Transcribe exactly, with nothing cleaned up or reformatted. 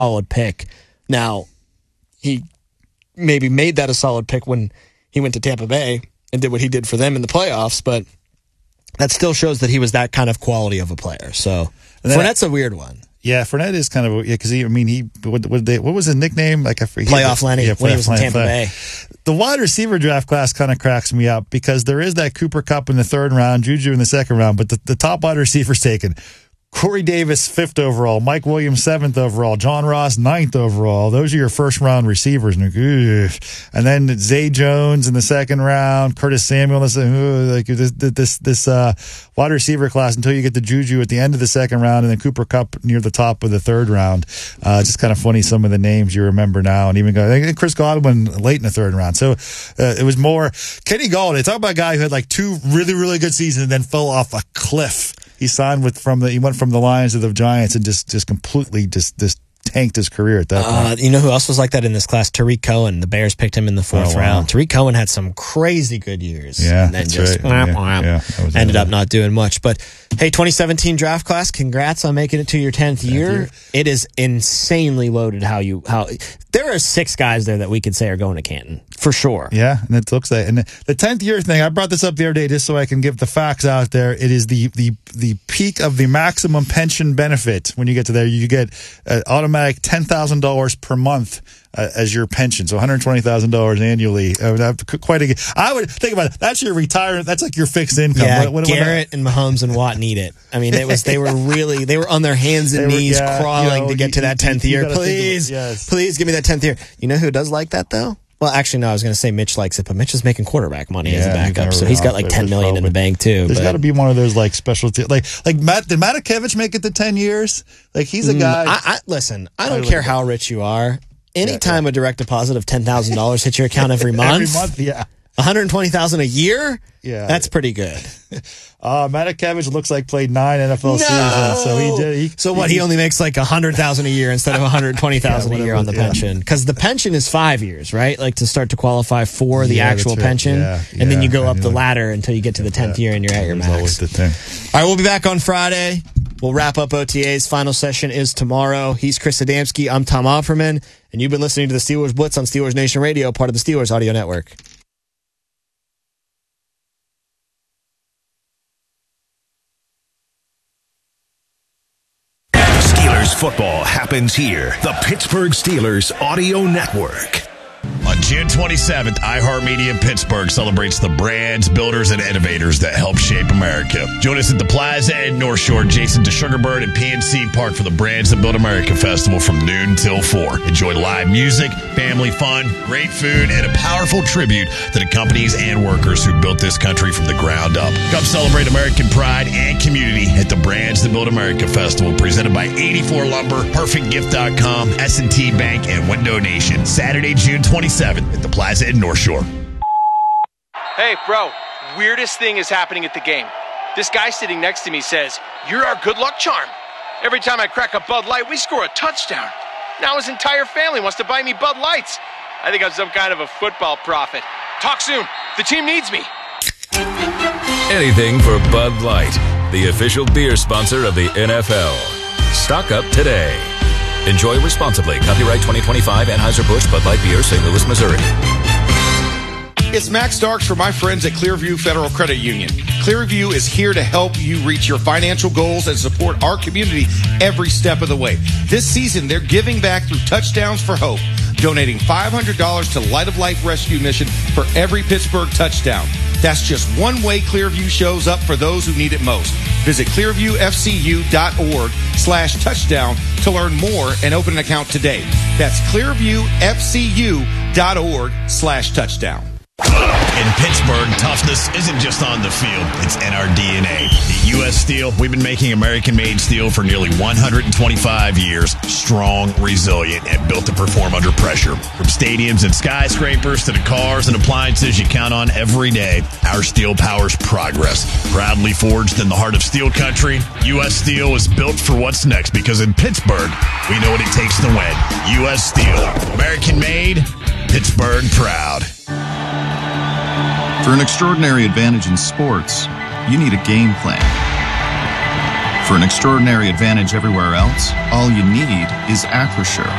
solid pick. Now, he maybe made that a solid pick when he went to Tampa Bay and did what he did for them in the playoffs, but that still shows that he was that kind of quality of a player. So Fournette's a weird one. Yeah, Fournette is kind of, yeah, because he, I mean, he, what, what, they, what was his nickname? Like, I forget. Playoff Lenny, yeah, when he was in Tampa Bay. The wide receiver draft class kind of cracks me up because there is that Cooper Kupp in the third round, Juju in the second round, but the, the top wide receivers taken. Corey Davis, fifth overall. Mike Williams, seventh overall. John Ross, ninth overall. Those are your first-round receivers. And then Zay Jones in the second round. Curtis Samuel. Like this, this, this uh, wide receiver class until you get to Juju at the end of the second round, and then Cooper Kupp near the top of the third round. Uh, just kind of funny some of the names you remember now. And even go, Chris Godwin late in the third round. So uh, it was more Kenny Galladay. Talk about a guy who had like two really, really good seasons and then fell off a cliff. He signed with from the. He went from the Lions to the Giants and just, just completely just, just tanked his career at that uh, point. You know who else was like that in this class? Tariq Cohen. The Bears picked him in the fourth oh, wow. round. Tariq Cohen had some crazy good years. Yeah, and then that's just right. wham, wham, yeah, yeah, ended it. up not doing much. But hey, twenty seventeen draft class. Congrats on making it to your tenth year. year. It is insanely loaded. How you how there are six guys there that we could say are going to Canton for sure. Yeah, and it looks like and the tenth year thing. I brought this up the other day just so I can give the facts out there. It is the the the peak of the maximum pension benefit. When you get to there, you get an automatic ten thousand dollars per month uh, as your pension, so one hundred twenty thousand dollars annually. Uh, quite a. I would think about it. That's your retirement. That's like your fixed income. Yeah, what, what, Garrett what, and Mahomes and Watt need it. I mean, it was they were really they were on their hands and were, knees yeah, crawling you know, to get you, to that tenth year. Please, it, yes. please give me that tenth year. You know who does like that though? Well, actually, no. I was going to say Mitch likes it, but Mitch is making quarterback money yeah, as a backup, he's so he's got like ten million in the bank too. There's but. got to be one of those like specialty, like like Matt. Did Matakevich make it to ten years? Like he's a guy. Mm, I, I, listen, I don't I care how rich you are. Anytime yeah, yeah. a direct deposit of ten thousand dollars hits your account every month, every month, yeah, one hundred twenty thousand a year. Yeah, that's pretty good. uh, Matakevich looks like played nine N F L no! seasons, so he did. He, so what? He, he only makes like a hundred thousand a year instead of one hundred twenty thousand yeah, a year on the yeah. pension, because the pension is five years, right? Like to start to qualify for the yeah, actual right. pension, yeah, and yeah, then you go up know. the ladder until you get to the tenth year and you're at your That's max. Always the thing. All right, we'll be back on Friday. We'll wrap up O T As. Final session is tomorrow. He's Chris Adamski. I'm Tom Opperman, and you've been listening to the Steelers Blitz on Steelers Nation Radio, part of the Steelers Audio Network. Steelers football happens here. The Pittsburgh Steelers Audio Network. On June twenty-seventh, iHeartMedia Pittsburgh celebrates the brands, builders, and innovators that help shape America. Join us at the Plaza at North Shore, adjacent to Sugarbird and P N C Park for the Brands That Build America Festival from noon till four. Enjoy live music, family fun, great food, and a powerful tribute to the companies and workers who built this country from the ground up. Come celebrate American pride and community at the Brands That Build America Festival, presented by eighty-four Lumber, Perfect Gift dot com, S and T Bank, and Window Nation. Saturday, June twenty-seventh at the Plaza in North Shore. Hey, bro, weirdest thing is happening at the game. This guy sitting next to me says, "You're our good luck charm. Every time I crack a Bud Light, we score a touchdown. Now his entire family wants to buy me Bud Lights. I think I'm some kind of a football prophet. Talk soon. The team needs me." Anything for Bud Light, the official beer sponsor of the N F L. Stock up today. Enjoy responsibly. Copyright twenty twenty-five Anheuser-Busch Bud Light Beer, Saint Louis, Missouri. It's Max Starks from my friends at Clearview Federal Credit Union. Clearview is here to help you reach your financial goals and support our community every step of the way. This season, they're giving back through Touchdowns for Hope, donating five hundred dollars to Light of Life Rescue Mission for every Pittsburgh touchdown. That's just one way Clearview shows up for those who need it most. Visit clearviewfcu.org slash touchdown to learn more and open an account today. That's clearviewfcu.org slash touchdown. In Pittsburgh, toughness isn't just on the field, it's in our D N A. At U S Steel, we've been making American-made steel for nearly one hundred twenty-five years, strong, resilient, and built to perform under pressure. From stadiums and skyscrapers to the cars and appliances you count on every day, our steel powers progress. Proudly forged in the heart of steel country, U S Steel is built for what's next, because in Pittsburgh, we know what it takes to win. U S Steel, American-made, Pittsburgh proud. For an extraordinary advantage in sports, you need a game plan. For an extraordinary advantage everywhere else, all you need is Acrisure.